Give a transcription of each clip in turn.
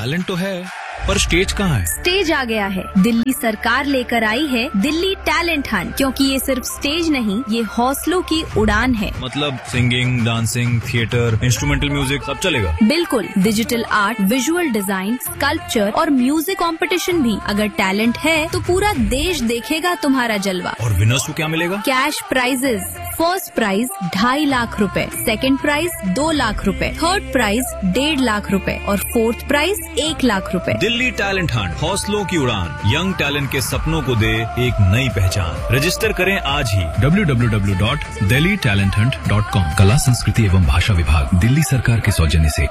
Talent तो है, पर स्टेज कहाँ है? स्टेज आ गया है। दिल्ली सरकार लेकर आई है दिल्ली टैलेंट हंट, क्योंकि ये सिर्फ स्टेज नहीं, ये हौसलों की उड़ान है। मतलब singing, dancing, theatre, instrumental music सब चलेगा? बिल्कुल, digital art, visual design, sculpture और म्यूजिक कंपटीशन भी। अगर टैलेंट है तो पूरा देश देखेगा तुम्हारा जलवा। और विनर्स को क्या मिलेगा? Cash prices. First prize 2.5 lakh रुपए, सेकंड प्राइज 2 लाख रुपए, थर्ड प्राइज 1.5 लाख रुपए और फोर्थ प्राइज 1 लाख रुपए। दिल्ली टैलेंट हंट, हौसलों की उड़ान, यंग टैलेंट के सपनों को दे एक नई पहचान। रजिस्टर करें आज ही www.delhitalenthunt.com। कला, संस्कृति एवं भाषा विभाग, दिल्ली सरकार के सौजन्य से।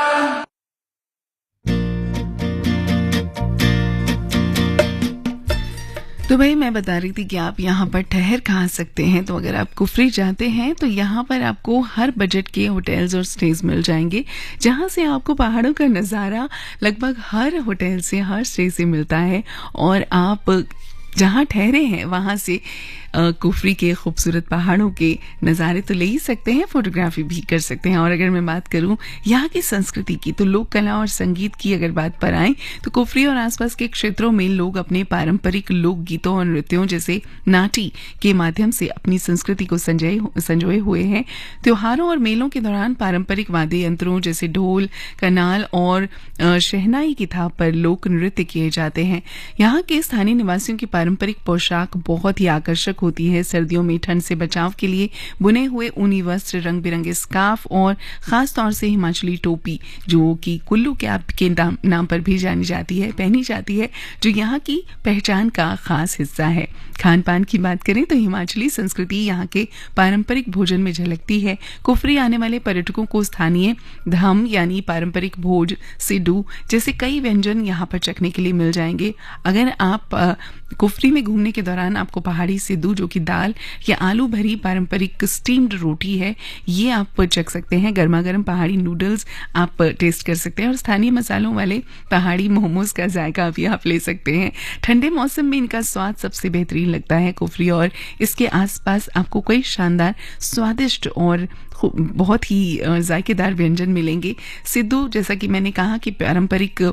तो भाई मैं बता रही थी कि आप यहाँ पर ठहर कहाँ सकते हैं। तो अगर आप कुफरी जाते हैं तो यहाँ पर आपको हर बजट के होटल्स और स्टेज मिल जाएंगे, जहाँ से आपको पहाड़ों का नज़ारा लगभग हर होटल से, हर स्टे से मिलता है। और आप जहाँ ठहरे हैं वहाँ से कुफरी के खूबसूरत पहाड़ों के नज़ारे तो ले ही सकते हैं, फोटोग्राफी भी कर सकते हैं। और अगर मैं बात करूँ यहाँ की संस्कृति की, तो लोक कला और संगीत की अगर बात पर आए तो कुफरी और आसपास के क्षेत्रों में लोग अपने पारंपरिक लोक गीतों और नृत्यों जैसे नाटी के माध्यम से अपनी संस्कृति को संजोए हुए हैं। त्योहारों और मेलों के दौरान पारंपरिक वाद्य यंत्रों जैसे ढोल, कनाल और शहनाई की थाप पर लोक नृत्य किए जाते हैं। यहाँ के स्थानीय निवासियों की पारंपरिक पोशाक बहुत ही आकर्षक होती है। सर्दियों में ठंड से बचाव के लिए बुने हुए ऊनी वस्त्र, रंग बिरंगे स्कार्फ और खास तौर से हिमाचली टोपी, जो कि कुल्लू कैप के नाम पर भी पहनी जाती है, जो यहाँ की पहचान का खास हिस्सा है। खान पान की बात करें तो हिमाचली संस्कृति यहाँ के पारंपरिक भोजन में झलकती है। कुफरी आने वाले पर्यटकों को स्थानीय धम यानी पारंपरिक भोज, सिड्डू जैसे कई व्यंजन यहाँ पर चखने के लिए मिल जाएंगे। अगर आप कुफरी में घूमने के दौरान आपको पहाड़ी सिड्डू, जो कि दाल या आलू भरी पारंपरिक स्टीम्ड रोटी है, ये आप चख सकते हैं। गर्मा गर्म पहाड़ी नूडल्स आप टेस्ट कर सकते हैं और स्थानीय मसालों वाले पहाड़ी मोमोज का जायका भी आप ले सकते हैं। ठंडे मौसम में इनका स्वाद सबसे बेहतरीन लगता है। कुफरी और इसके आसपास आपको कई शानदार, स्वादिष्ट और बहुत ही जायकेदार व्यंजन मिलेंगे। सिड्डू, जैसा कि मैंने कहा, कि पारंपरिक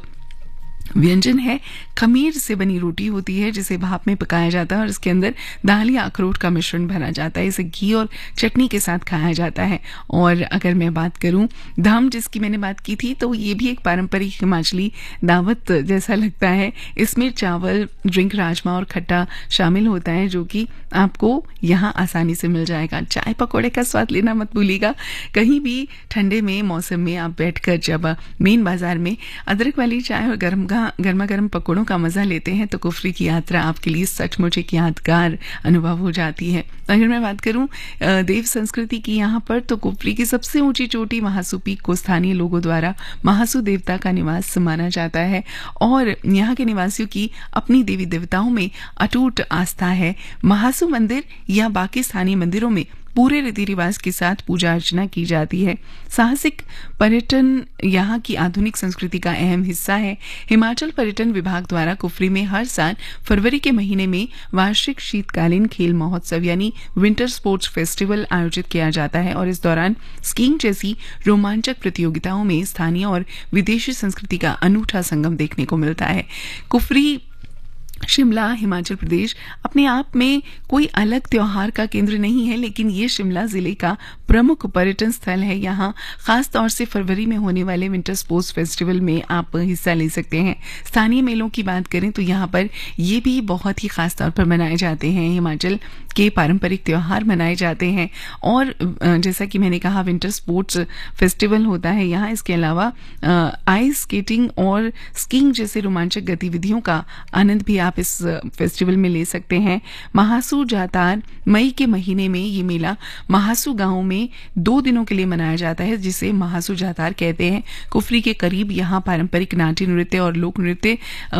व्यंजन है। खमीर से बनी रोटी होती है जिसे भाप में पकाया जाता है और इसके अंदर दाल या अखरोट का मिश्रण भरा जाता है। इसे घी और चटनी के साथ खाया जाता है। और अगर मैं बात करूं धम, जिसकी मैंने बात की थी, तो ये भी एक पारंपरिक हिमाचली दावत जैसा लगता है। इसमें चावल, ड्रिंक, राजमा और खट्टा शामिल होता है, जो कि आपको यहाँ आसानी से मिल जाएगा। चाय पकौड़े का स्वाद लेना मत भूलिएगा। कहीं भी ठंडे में मौसम में आप बैठकर जब मेन बाजार में अदरक वाली चाय और गर्मा गर्म पकौड़ों का मजा लेते हैं तो कुफरी की यात्रा आपके लिए सचमुच एक यादगार अनुभव हो जाती है। अगर मैं बात करूं देव संस्कृति की यहाँ पर, तो कुफरी की सबसे ऊंची चोटी महासू पीक को स्थानीय लोगों द्वारा महासू देवता का निवास माना जाता है और यहाँ के निवासियों की अपनी देवी देवताओं में अटूट आस्था है। महासू मंदिर या बाकी स्थानीय मंदिरों में पूरे रीति रिवाज के साथ पूजा अर्चना की जाती है। साहसिक पर्यटन यहाँ की आधुनिक संस्कृति का अहम हिस्सा है। हिमाचल पर्यटन विभाग द्वारा कुफरी में हर साल फरवरी के महीने में वार्षिक शीतकालीन खेल महोत्सव यानी विंटर स्पोर्ट्स फेस्टिवल आयोजित किया जाता है और इस दौरान स्कीइंग जैसी रोमांचक प्रतियोगिताओं में स्थानीय और विदेशी संस्कृति का अनूठा संगम देखने को मिलता है। कुफरी, शिमला, हिमाचल प्रदेश अपने आप में कोई अलग त्योहार का केंद्र नहीं है, लेकिन ये शिमला जिले का प्रमुख पर्यटन स्थल है। यहाँ खास तौर से फरवरी में होने वाले विंटर स्पोर्ट्स फेस्टिवल में आप हिस्सा ले सकते हैं। स्थानीय मेलों की बात करें तो यहाँ पर ये भी बहुत ही खास तौर पर मनाए जाते हैं। हिमाचल के पारंपरिक त्योहार मनाए जाते हैं और जैसा कि मैंने कहा विंटर स्पोर्ट्स फेस्टिवल होता है यहाँ। इसके अलावा आइस स्केटिंग और स्कीइंग जैसे रोमांचक गतिविधियों का आनंद भी आप इस फेस्टिवल में ले सकते हैं। महासू जातार, मई के महीने में ये मेला महासू गांव में 2 दिनों के लिए मनाया जाता है, जिसे महासू जातार कहते हैं। कुफरी के करीब यहाँ पारंपरिक नाट्य नृत्य और लोक नृत्य,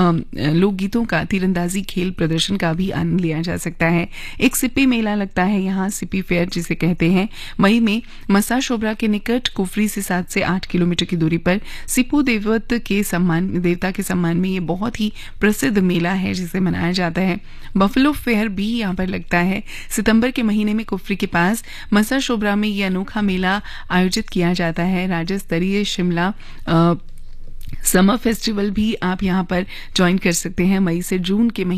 लोकगीतों का तीरंदाजी खेल प्रदर्शन का भी आनंद लिया जा सकता है। एक सिप्पी मेला लगता है यहाँ, सिप्पी फेयर जिसे कहते हैं। मई में मसा शोबरा के निकट कुफरी से 7 से 8 किलोमीटर की दूरी पर सिपू देवता के सम्मान में ये बहुत ही प्रसिद्ध मेला है जिसे मनाया जाता है। बफलो फेयर भी यहाँ पर लगता है। सितंबर के महीने में कुफरी के पास मसा शोबरा में ये अनोखा मेला आयोजित किया जाता है। राज्य स्तरीय शिमला समर फेस्टिवल भी आप यहाँ पर ज्वाइन कर सकते हैं मई से जून के महीने